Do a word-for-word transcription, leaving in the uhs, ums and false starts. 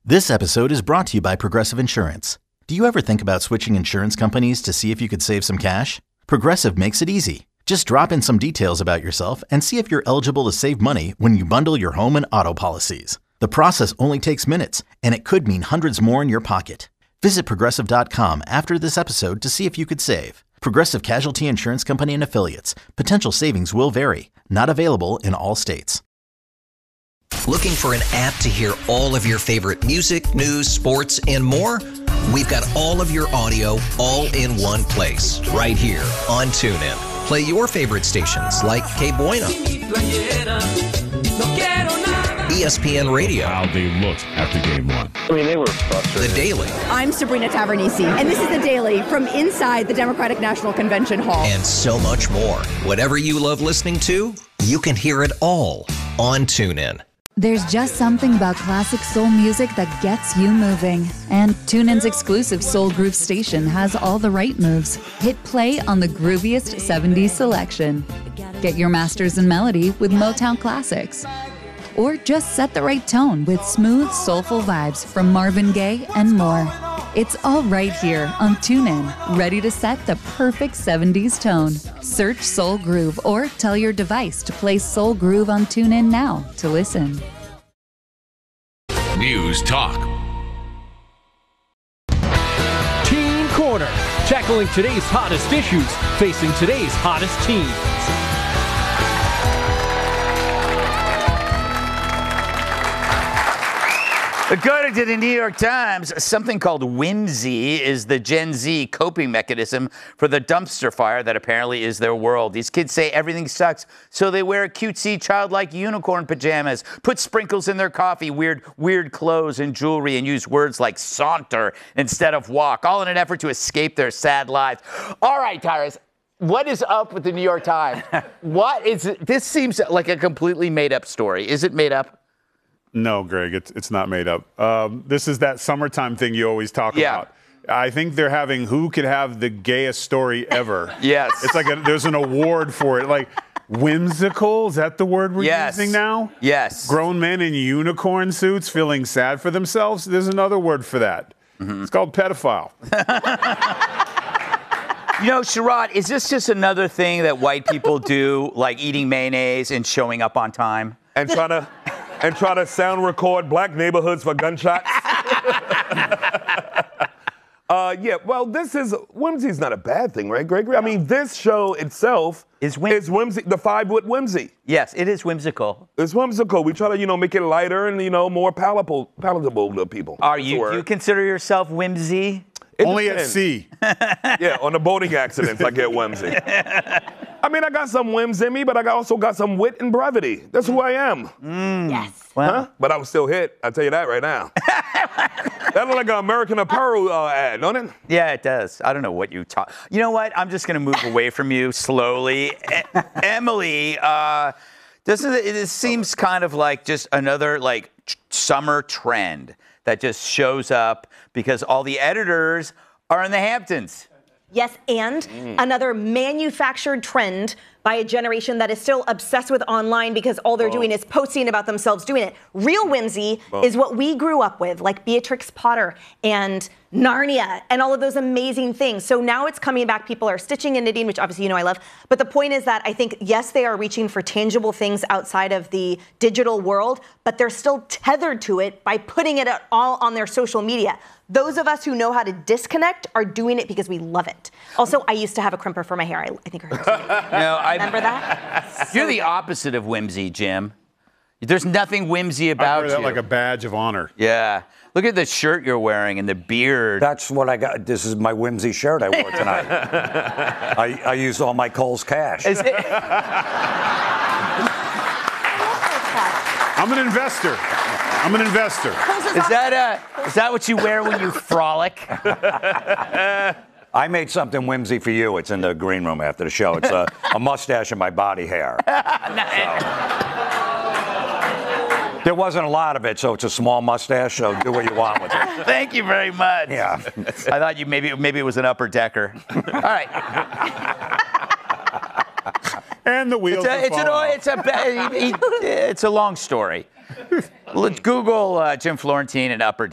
This episode is brought to you by Progressive Insurance. Do you ever think about switching insurance companies to see if you could save some cash? Progressive makes it easy. Just drop in some details about yourself and see if you're eligible to save money when you bundle your home and auto policies. The process only takes minutes, and it could mean hundreds more in your pocket. Visit Progressive dot com after this episode to see if you could save. Progressive Casualty Insurance Company and Affiliates. Potential savings will vary. Not available in all states. Looking for an app to hear all of your favorite music, news, sports, and more? We've got all of your audio all in one place, right here on TuneIn. Play your favorite stations like Que Buena, E S P N Radio. How they looked after game one. I mean, they were frustrated. The Daily. I'm Sabrina Tavernisi, and this is The Daily from inside the Democratic National Convention Hall. And so much more. Whatever you love listening to, you can hear it all on TuneIn. There's just something about classic soul music that gets you moving. And TuneIn's exclusive Soul Groove station has all the right moves. Hit play on the grooviest seventies selection. Get your masters in melody with Motown classics. Or just set the right tone with smooth, soulful vibes from Marvin Gaye and more. It's all right here on TuneIn, ready to set the perfect seventies tone. Search Soul Groove or tell your device to play Soul Groove on TuneIn now to listen. News Talk. Teen Corner, tackling today's hottest issues, facing today's hottest teens. According to the New York Times, something called whimsy is the Gen Z coping mechanism for the dumpster fire that apparently is their world. These kids say everything sucks, so they wear cutesy, childlike unicorn pajamas, put sprinkles in their coffee, weird, weird clothes and jewelry, and use words like saunter instead of walk, all in an effort to escape their sad lives. All right, Tyrus. What is up with the New York Times? What is it? This seems like a completely made-up story. Is it made up? No, Greg, it's it's not made up. Um, this is that summertime thing you always talk yeah. about. I think they're having who could have the gayest story ever. Yes. It's like a, there's an award for it. Like whimsical, is that the word we're yes. using now? Yes. Grown men in unicorn suits feeling sad for themselves. There's another word for that. Mm-hmm. It's called pedophile. You know, Sherrod, is this just another thing that white people do, like eating mayonnaise and showing up on time? And trying to... And try to sound record black neighborhoods for gunshots. uh, yeah, well, this is, whimsy's not a bad thing, right, Gregory? I mean, this show itself is, whim- is whimsy, the five-wit whimsy. Yes, it is whimsical. It's whimsical. We try to, you know, make it lighter and, you know, more palatable, palatable to people. Are you, do you consider yourself whimsy? It Only depends. At sea. Yeah, on the boating accidents, I get whimsy. I mean, I got some whims in me, but I also got some wit and brevity. That's who I am. Mm. Yes. Well. Huh? But I was still hit. I'll tell you that right now. That looked like an American Apparel uh, ad, don't it? Yeah, it does. I don't know what you talk. You know what? I'm just going to move away from you slowly. E- Emily, uh, doesn't it, it seems kind of like just another like t- summer trend that just shows up because all the editors are in the Hamptons. Yes, and mm. another manufactured trend by a generation that is still obsessed with online because all they're oh. doing is posting about themselves doing it. Real whimsy oh. is what we grew up with, like Beatrix Potter and Narnia and all of those amazing things. So now it's coming back. People are stitching and knitting, which obviously you know I love. But the point is that I think, yes, they are reaching for tangible things outside of the digital world, but they're still tethered to it by putting it all on their social media. Those of us who know how to disconnect are doing it because we love it. Also, I used to have a crimper for my hair. I, I think I heard you. No, I remember that. You're so the opposite of whimsy, Jim. There's nothing whimsy about I wear that you. like a badge of honor. Yeah. Look at the shirt you're wearing and the beard. That's what I got. This is my whimsy shirt I wore tonight. I, I used all my Kohl's cash. Is it? I'm an investor. I'm an investor. Is that uh, is that what you wear when you frolic? I made something whimsy for you. It's in the green room after the show. It's a, a mustache and my body hair. So. There wasn't a lot of it, so it's a small mustache, so do what you want with it. Thank you very much. Yeah. I thought you maybe maybe it was an upper decker. All right. And the wheels it's a, it's, an, it's, a, it's a long story. Let's Google uh, Jim Florentine and upper